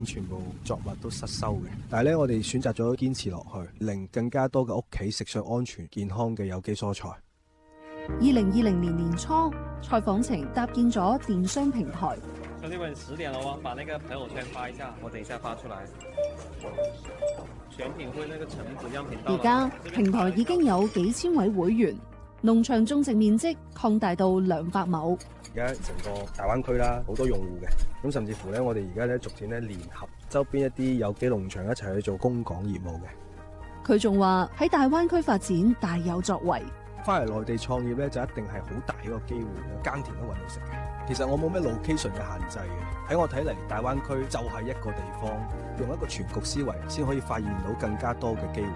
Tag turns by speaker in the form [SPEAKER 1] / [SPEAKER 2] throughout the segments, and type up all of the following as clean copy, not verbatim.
[SPEAKER 1] 全部作物都失收嘅。但係咧，我哋選擇咗堅持落去，令更加多嘅屋企食上安全健康嘅有機蔬菜。
[SPEAKER 2] 2020年年初，蔡訪程搭建咗電商平台。
[SPEAKER 3] 兄弟們，10點了喎，把那個朋友圈發一下，我等一下發出來。全品會那個橙子樣品到。
[SPEAKER 2] 而家平台已經有幾千位會員，農場種植面積擴大到200畝。
[SPEAKER 1] 而家成個大灣區啦，好多用戶嘅，咁甚至乎咧，我哋而家咧逐漸咧聯合周邊一啲有機農場一齊去做供港業務嘅。
[SPEAKER 2] 佢仲話喺大灣區發展大有作為。
[SPEAKER 1] 翻嚟內地創業咧，就一定係好大一個機會嘅，耕田都搵到食嘅。其實我冇咩 location 嘅限制嘅，喺我睇嚟，大灣區就係一個地方，用一個全局思維，先可以發現到更加多嘅機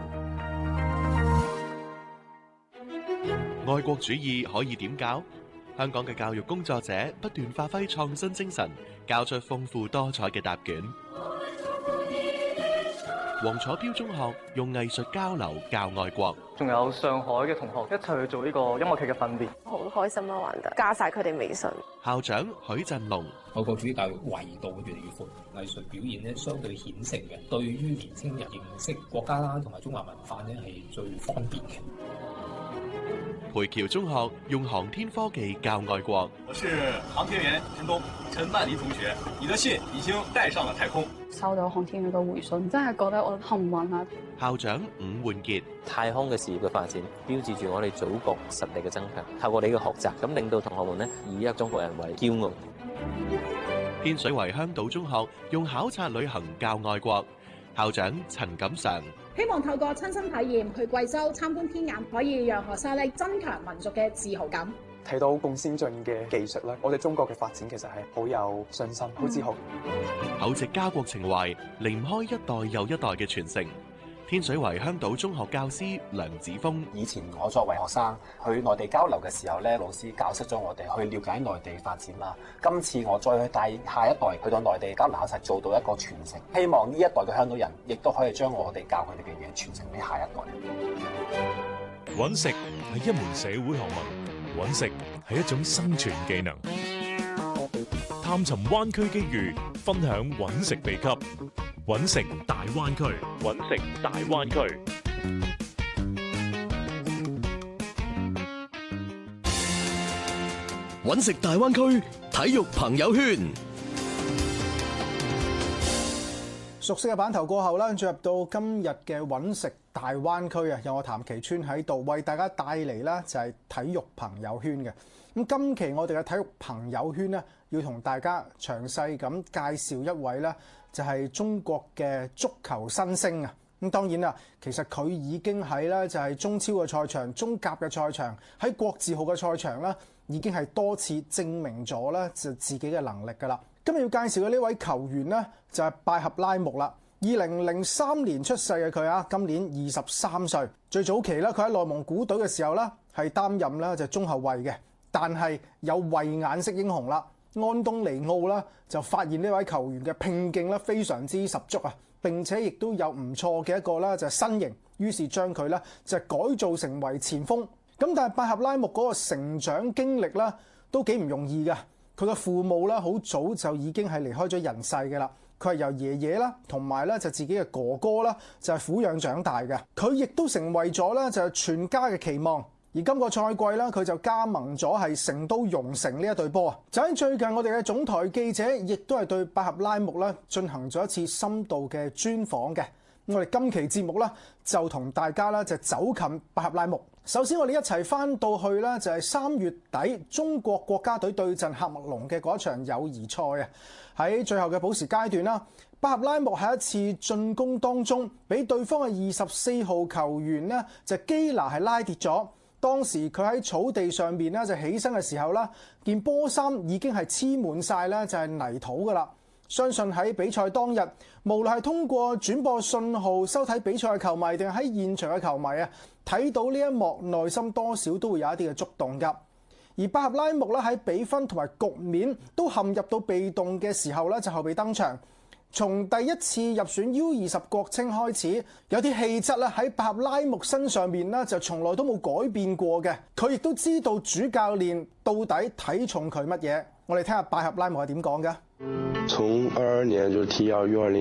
[SPEAKER 1] 會。
[SPEAKER 4] 愛國主義可以點教？香港嘅教育工作者不斷發揮創新精神，教出豐富多彩嘅答卷。黃楚標中學用藝術交流教愛國，
[SPEAKER 5] 仲有上海嘅同學一齊去做呢個音樂劇嘅訓練，
[SPEAKER 6] 好開心啊！玩得加晒佢哋微信。
[SPEAKER 4] 校長許振龍，
[SPEAKER 7] 愛國主義教育維度越嚟越闊，藝術表現咧相對顯性嘅，對於年輕人認識國家啦同埋中華文化咧係最方便嘅。
[SPEAKER 4] 培僑中學用航天科技教愛國。
[SPEAKER 8] 我是航天員陳東，陳曼妮同學，你的信已經帶上了太空。
[SPEAKER 9] 收到航天員嘅回信，真係覺得我幸運啊！
[SPEAKER 4] 校長伍煥傑，
[SPEAKER 10] 太空嘅事業嘅發展，標誌住我哋祖國實力嘅增強。透過你嘅學習，咁令到同學們呢以一個中國人為驕傲。
[SPEAKER 4] 天水圍香島中學用考察旅行教愛國，校長陳錦常。
[SPEAKER 11] 希望透過親身體驗去貴州參觀天眼，可以讓學生咧增強民族嘅自豪感。
[SPEAKER 12] 睇到咁先進嘅技術咧，我哋中國嘅發展其實係好有信心、好自豪。
[SPEAKER 4] 厚植家國情懷，離唔開一代又一代嘅傳承。天水圍香島中學教師梁子峰，
[SPEAKER 13] 以前我作為學生去內地交流嘅時候咧，老師教識咗我哋去了解內地發展啦。今次我再去帶下一代去到內地交流考察，做到一個傳承。希望呢一代嘅香島人亦都可以將我哋教佢哋嘅嘢傳承俾下一代。
[SPEAKER 14] 揾食係一門社會學問，揾食係一種生存技能。探尋灣區機遇，分享揾食秘笈。揾食大灣區，揾食大灣區。
[SPEAKER 15] 揾食大灣區體育朋友圈。
[SPEAKER 16] 熟悉嘅版頭過後啦，進入到今日嘅揾食大灣區啊，有我譚其川喺度為大家帶嚟啦，就係體育朋友圈嘅。咁今期我哋嘅體育朋友圈呢，要同大家詳細咁介紹一位啦，就係中國嘅足球新星啊！咁當然啦，其實佢已經喺啦，就係中超嘅賽場、中甲嘅賽場，喺國字號嘅賽場啦，已經係多次證明咗啦，就自己嘅能力㗎啦。今日要介紹嘅呢位球員呢，就係拜合拉木啦。2003年出世嘅佢啊，今年23歲。最早期咧，佢喺內蒙古隊嘅時候咧，係擔任咧就中後衛嘅。但係有慧眼識英雄啦，安東尼奧啦就發現呢位球員嘅拼勁咧非常之十足啊！並且亦都有唔錯嘅一個咧就係身形，於是將佢咧就改造成為前鋒。咁但係拜合拉木嗰個成長經歷咧都幾唔容易㗎。佢嘅父母咧好早就已經係離開咗人世㗎啦。佢係由爺爺啦同埋咧就自己嘅哥哥啦就係撫養長大嘅。佢亦都成為咗咧就係全家嘅期望。而今個賽季咧，佢就加盟咗係成都蓉城呢一隊波啊！就喺最近，我哋嘅總台記者亦都係對拜合拉木咧進行咗一次深度嘅專訪嘅。我哋今期節目咧就同大家咧就走近拜合拉木。首先，我哋一齊翻到去咧就係3月底中國國家隊對陣喀麥隆嘅嗰一場友誼賽啊！喺最後嘅補時階段啦，拜合拉木喺一次進攻當中，俾對方嘅24號球員呢就基拿係拉跌咗。當時佢喺草地上面咧就起身嘅時候啦，件波衫已經係黐滿晒咧就係泥土噶啦。相信喺比賽當日，無論係通過轉播信號收睇比賽嘅球迷，定係喺現場嘅球迷啊，睇到呢一幕，內心多少都會有一啲嘅觸動㗎。而拜合拉木咧喺比分同埋局面都陷入到被動嘅時候咧，就後備登場。從第一次入選 U20 國青開始，有啲氣質咧喺拜合拉木身上面咧就從來都冇改變過嘅。佢亦都知道主教練到底睇重佢乜嘢。我哋聽下拜合拉木係點講嘅。
[SPEAKER 17] 從22年就踢到U20